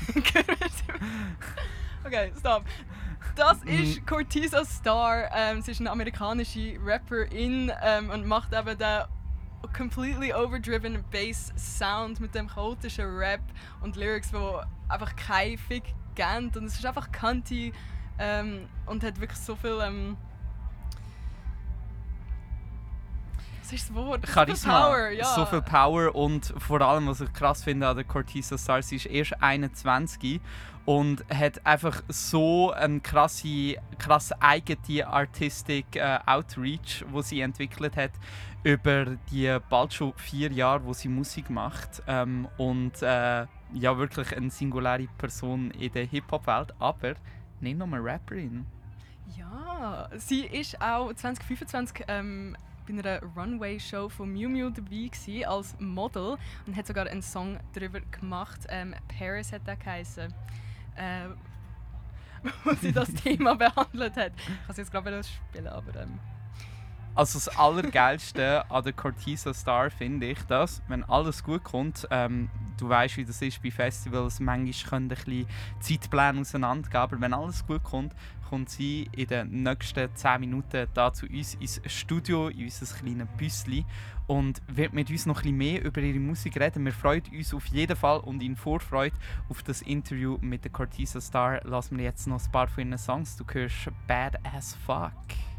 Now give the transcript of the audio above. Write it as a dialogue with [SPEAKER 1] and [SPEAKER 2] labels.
[SPEAKER 1] Okay, stop. Das ist Corteza Star. Sie ist eine amerikanische Rapperin und macht eben den completely overdriven Bass Sound mit dem chaotischen Rap und Lyrics, die einfach kein Fick geben. Und es ist einfach cunty und hat wirklich so viel. Was ist das Wort?
[SPEAKER 2] Charisma,
[SPEAKER 1] Power, ja.
[SPEAKER 2] so viel Power und vor allem, was ich krass finde an der Corteza Star, sie ist erst 21 und hat einfach so einen krass eigene Artistic Outreach, wo sie entwickelt hat über die bald schon 4 Jahre, wo sie Musik macht und ja wirklich eine singuläre Person in der Hip-Hop-Welt, aber nicht nur eine Rapperin.
[SPEAKER 1] Ja, sie ist auch 2025 bei einer Runway-Show von Miu Miu dabei gewesen, als Model und hat sogar einen Song darüber gemacht. Paris hat der geheißen, wo sie das Thema behandelt hat. Ich kann es jetzt gerade wieder spielen, aber
[SPEAKER 2] Also das Allergeilste an der Corteza Star finde ich, dass, wenn alles gut kommt, du weißt, wie das ist bei Festivals, manchmal können ein bisschen Zeitpläne auseinandergehen, aber wenn alles gut kommt, kommt sie in den nächsten 10 Minuten da zu uns ins Studio, in unser kleines Büsschen und wird mit uns noch ein bisschen mehr über ihre Musik reden. Wir freuen uns auf jeden Fall und in Vorfreude auf das Interview mit der Corteza Star lassen wir jetzt noch ein paar von ihren Songs. Du hörst Bad as Fuck.